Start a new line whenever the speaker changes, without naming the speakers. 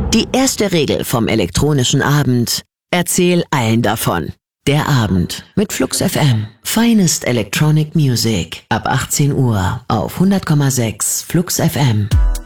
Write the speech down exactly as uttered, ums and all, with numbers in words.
Die erste Regel vom elektronischen Abend: Erzähl allen davon. Der Abend mit Flux F M. Finest Electronic Music. Ab achtzehn Uhr auf hundert Komma sechs Flux F M.